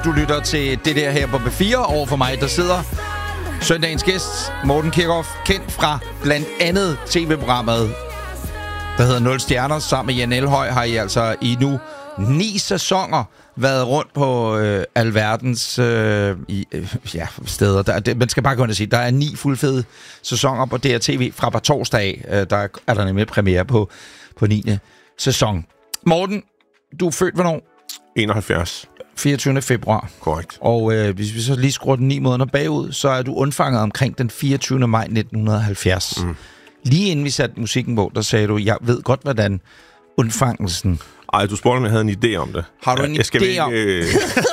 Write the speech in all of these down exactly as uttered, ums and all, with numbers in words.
Du lytter til det der her på B fire. Over for mig, der sidder søndagens gæst, Morten Kirkhoff, kendt fra blandt andet tv-programmet, der hedder Nul Stjerner. Sammen med Jan Elhøj har I altså i nu ni sæsoner været rundt på øh, alverdens øh, i, øh, ja, steder. Der, det, man skal bare gå ind og sige, der er ni fuldfede sæsoner på D R T V fra på torsdag af. Øh, der er der nemlig premiere på, på niende sæson. Morten, du er født hvornår? enoghalvfjerds. fireogtyvende februar. Korrekt. Og øh, hvis vi så lige skruer den ni måneder bagud, så er du undfanget omkring den fireogtyvende maj nitten halvfjerds. Mm. Lige inden vi satte musikken på, der sagde du, jeg ved godt, hvordan undfangelsen... Ej, du spurgte, om jeg havde en idé om det. Har du en jeg skal idé ikke, om... øh...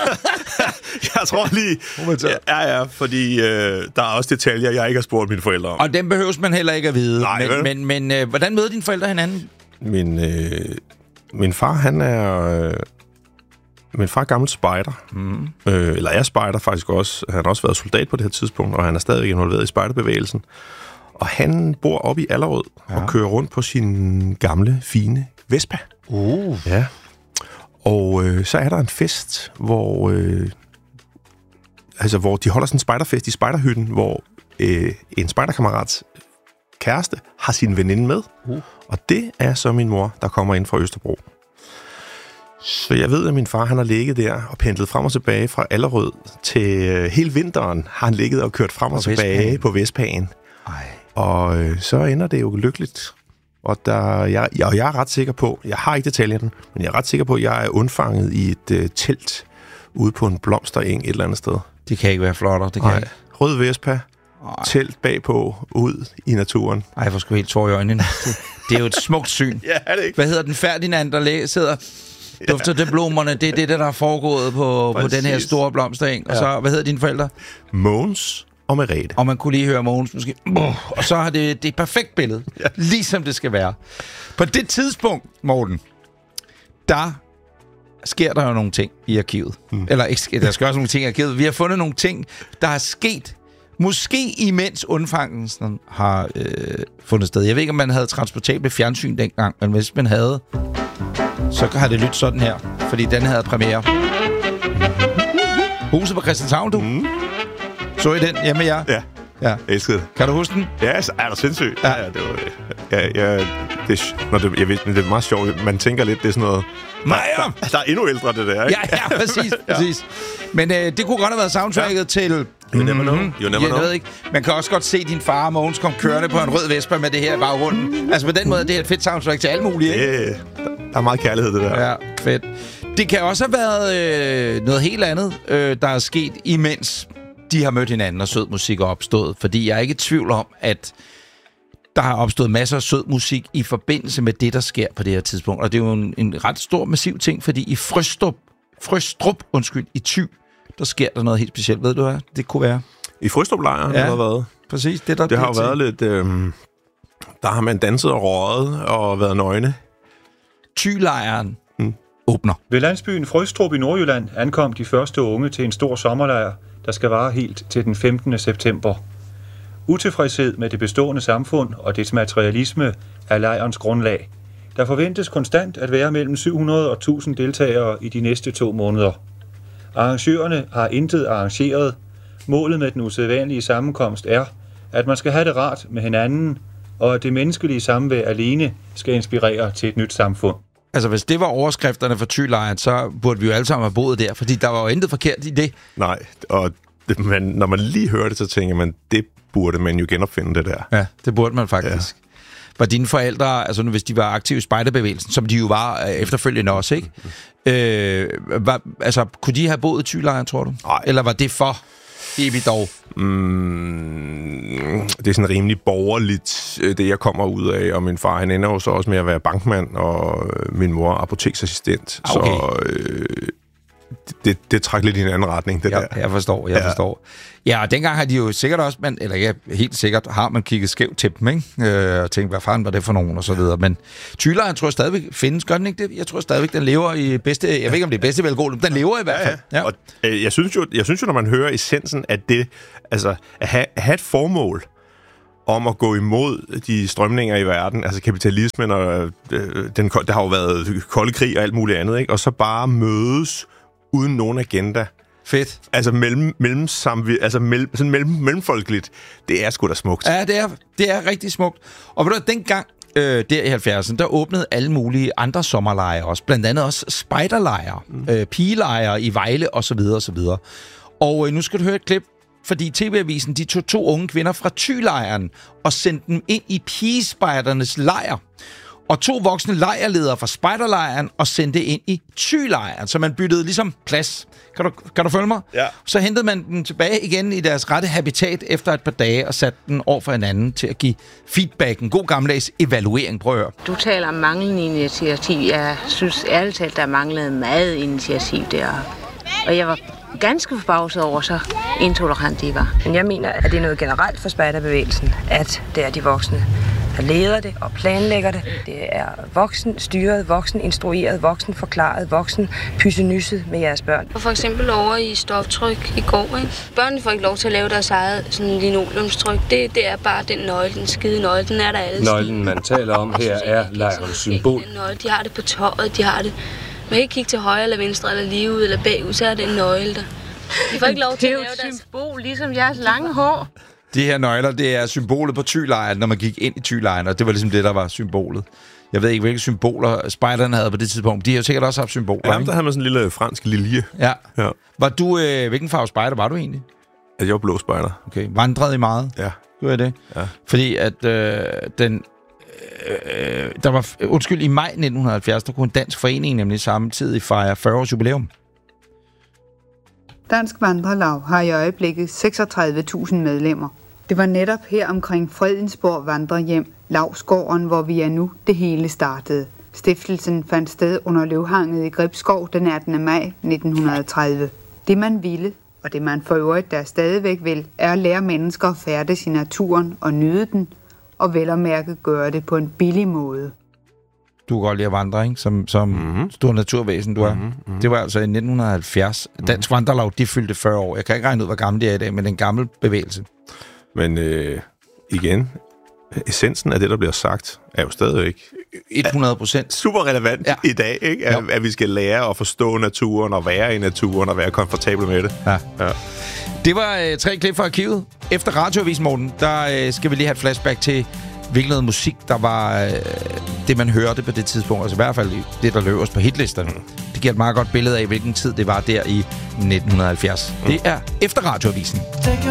jeg tror lige... Ja, ja, fordi øh, der er også detaljer, jeg ikke har spurgt mine forældre om. Og dem behøves man heller ikke at vide. Nej, men, men, men øh, hvordan møder dine forældre hinanden? Min, øh... min far, han er... Øh... Min far er gammel spejder. Mm. Øh, eller er spejder faktisk også. Han har også været soldat på det her tidspunkt, og han er stadig involveret i spejderbevægelsen. Og han bor oppe i Allerød ja. og kører rundt på sin gamle, fine Vespa. Uh. Ja. Og øh, så er der en fest, hvor, øh, altså, hvor de holder sådan en spejderfest i spejderhytten, hvor øh, en spejderkammerats kæreste har sin veninde med. Uh. Og det er så min mor, der kommer ind fra Østerbro. Så jeg ved, at min far han har ligget der og pendlet frem og tilbage fra Allerød til øh, hele vinteren har han ligget og kørt frem og, og tilbage Vestpagen. på Vestpagen. Ej. Og øh, så ender det jo lykkeligt. Og der, jeg, jeg, jeg er ret sikker på, jeg har ikke detaljerne, men jeg er ret sikker på, at jeg er undfanget i et øh, telt ude på en blomstereng et eller andet sted. Det kan ikke være flottere, det kan ikke. Rød Vespa, Ej. telt bagpå, ud i naturen. Ej, hvor sgu helt tår i øjnene. Det, det er jo et smukt syn. Ja, er det ikke? Hvad hedder den Ferdinand, der læ- sidder... Dufter det blomerne, det er det, der er foregået på, på den her store blomstereng. Og ja. så, hvad hedder dine forældre? Mogens og Merete. Og man kunne lige høre Mogens måske. Og så har det det perfekt billede, ja. ligesom det skal være. På det tidspunkt, Morten, der sker der jo nogle ting i arkivet. Mm. Eller ikke, der sker også nogle ting i arkivet. Vi har fundet nogle ting, der er sket, måske imens undfangelsen har øh, fundet sted. Jeg ved ikke, om man havde transportable fjernsyn dengang, men hvis man havde... så har det lyttet sådan her, fordi den havde premiere. Huset på Christianshavn, du. Mm. Så I den hjemme med jer? Ja, ja. Jeg elsker det. Kan du huske den? Ja, så er der sindssygt. Ja. Ja, det var, ja, ja, det, når det, jeg ved, det er meget sjovt. Man tænker lidt, det er sådan noget... Nej, ja. der, der er endnu ældre, det der, ikke? Ja, ja, præcis, ja. præcis. Men øh, det kunne godt have været soundtracket ja. til... You never know. You never jeg know. Ved ikke. Man kan også godt se din far og Mogens komme kørende på en rød Vespa med det her i baggrunden. Altså på den måde, det er et fedt soundtrack til alle mulige, ikke? Yeah. Der er meget kærlighed, det der. Ja, fedt. Det kan også have været øh, noget helt andet, øh, der er sket, imens de har mødt hinanden, og sød musik er opstået. Fordi jeg er ikke i tvivl om, at der har opstået masser af sød musik i forbindelse med det, der sker på det her tidspunkt. Og det er jo en, en ret stor, massiv ting, fordi i Frøstrup, Frøstrup undskyld, i Thy, der sker der noget helt specielt. Ved du hvad det kunne være? I Frøstrup-lejren ja, har der været. Præcis. Det, der det har jo været lidt... Øh, der har man danset og røget og været nøgne. Thy-lejren mm. åbner. Ved landsbyen Frøstrup i Nordjylland ankom de første unge til en stor sommerlejr, der skal vare helt til den femtende september. Utilfredshed med det bestående samfund og dets materialisme er lejrens grundlag. Der forventes konstant at være mellem syv hundrede og tusind deltagere i de næste to måneder. Arrangørerne har intet arrangeret. Målet med den usædvanlige sammenkomst er, at man skal have det rart med hinanden, og at det menneskelige samvær alene skal inspirere til et nyt samfund. Altså, hvis det var overskrifterne for Thy-lejren, så burde vi jo alle sammen have boet der, fordi der var jo intet forkert i det. Nej, og det, man, når man lige hører det, så tænker man, det burde man jo genopfinde, det der. Ja, det burde man faktisk. Ja. Var dine forældre, altså hvis de var aktive i spejderbevægelsen, som de jo var efterfølgende også, ikke? Mm. Øh, var, altså, kunne de have boet i Thy-lejren, tror du? Nej. Eller var det for evigt dog? Mm, det er sådan rimelig borgerligt, det jeg kommer ud af, og min far, han ender jo så også med at være bankmand, og min mor apoteksassistent. Okay. Så øh, det, det trækker lidt i en anden retning, det ja, der. Jeg forstår, jeg ja. forstår. Ja, og dengang har de jo sikkert også, man, eller ja, helt sikkert har man kigget skævt til dem, ikke? Øh, og tænkt, hvad fanden var det for nogen, og så videre. Men Thy-lejren tror jeg stadigvæk findes, gør den ikke det? Jeg tror stadigvæk, den lever i bedste, jeg ved ikke, om det er bedste velgående, men den lever i hvert fald. Ja, ja. Og øh, jeg, synes jo, jeg synes jo, når man hører essensen af det, altså at have, at have et formål om at gå imod de strømninger i verden, altså kapitalismen, og øh, den, der har jo været kolde krig og alt muligt andet, ikke? Og så bare mødes uden nogen agenda Fedt. Altså, mellem, mellem samvi- altså mellem, sådan mellem, mellemfolkeligt. Det er sgu da smukt. Ja, det er, det er rigtig smukt. Og ved du, dengang, øh, der i halvfjerdserne, der åbnede alle mulige andre sommerlejre også. Blandt andet også spejderlejre, mm. øh, pigelejre i Vejle osv. osv. Og øh, nu skal du høre et klip, fordi T V-avisen, de tog to unge kvinder fra Thylejren og sendte dem ind i pigespejdernes lejr. Og to voksne lejrledere fra spejderlejren og sendte ind i Thylejren, så man byttede ligesom plads. Kan du, kan du følge mig? Ja. Så hentede man dem tilbage igen i deres rette habitat efter et par dage og satte den over for hinanden til at give feedback. En god gammeldags evaluering. Prøv at høre. Du taler om manglende initiativ. Jeg synes ærligt talt, der manglede meget initiativ der. Og jeg var ganske forbavset over, så intolerant de var. Men jeg mener, at det er noget generelt for spejderbevægelsen, at det er de voksne, der leder det og planlægger det. Det er voksen styret, voksen instrueret, voksen forklaret, voksen pysenysset med jeres børn. Og for eksempel over i stoftryk i går, ikke? Børnene får ikke lov til at lave deres eget sådan linoleumstryk. Det, det er bare den nøgle, den skide nøgle, den er der alle. Nøglen, man taler om her, er lejrens symbol. De har det på tøjet, de har det. Man kan ikke kigge til højre eller venstre, eller lige ud eller bagud, så er det en nøgle der. De får ikke lov til at lave deres... Det er jo et symbol, ligesom jeres lange hår. De her nøgler, det er symbolet på Thylejren, når man gik ind i Thylejren, og det var ligesom det, der var symbolet. Jeg ved ikke, hvilke symboler spejderne havde på det tidspunkt. De har jo sikkert også haft symboler, Ja, ikke? der havde man sådan en lille fransk lilje. Ja. Ja. Var du... Øh, hvilken farve spejder var du egentlig? Altså, jeg var blå spejder. Okay. Vandrede I meget? Ja. Du er det? Ja. Fordi at øh, den... Øh, der var... Undskyld, i maj nitten halvfjerds, der kunne en dansk forening nemlig samtidig fejre fyrre års jubilæum. Dansk Vandrelaug har i øjeblikket seksogtredive tusind medlemmer. Det var netop her omkring Fredensborg Vandrehjem, Lavsgården, hvor vi er nu, det hele startede. Stiftelsen fandt sted under løvhanget i Gribskov den attende maj nitten tredive. Det man ville, og det man for øvrigt der stadigvæk vil, er at lære mennesker at færdes i naturen og nyde den, og vel at mærke gøre det på en billig måde. Du kan godt lide at vandre, ikke? Som, som mm-hmm. stor naturvæsen, du er. Mm-hmm. Mm-hmm. Det var altså i nitten halvfjerds. Dansk Vandrelaug, de fyldte fyrre år. Jeg kan ikke regne ud, hvor gammel det er i dag, men det er en gammel bevægelse. Men øh, igen, essensen af det, der bliver sagt, er jo stadigvæk hundrede procent super relevant ja. i dag, ikke? At, at vi skal lære at forstå naturen og være i naturen og være komfortable med det. Ja. Ja. Det var øh, tre klip fra arkivet. Efter Radioavisen, Morten, der øh, skal vi lige have et flashback til, hvilken noget musik, der var øh, det, man hørte på det tidspunkt. Altså i hvert fald det, der løb os på hitlisterne. Mm. Det giver et meget godt billede af, hvilken tid det var der i nitten halvfjerds. Mm. Det er efter Radioavisen.